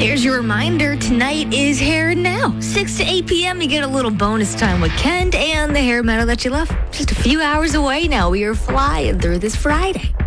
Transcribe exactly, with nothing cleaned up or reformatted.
There's your reminder. Tonight is Hair Now. six to eight p.m. You get a little bonus time with Kent and the hair metal that you love. Just a few hours away now. We are flying through this Friday.